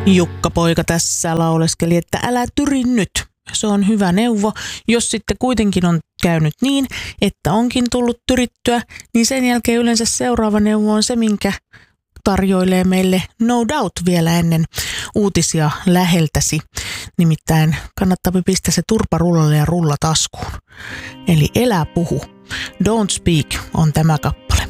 Jukka-poika tässä lauleskeli, että älä tyri nyt. Se on hyvä neuvo. Jos sitten kuitenkin on käynyt niin, että onkin tullut tyrittyä, niin sen jälkeen yleensä seuraava neuvo on se, minkä tarjoilee meille No Doubt vielä ennen uutisia läheltäsi. Nimittäin kannattaa pistää se turpa rullalle ja rulla taskuun. Eli elää puhu. Don't Speak on tämä kappale.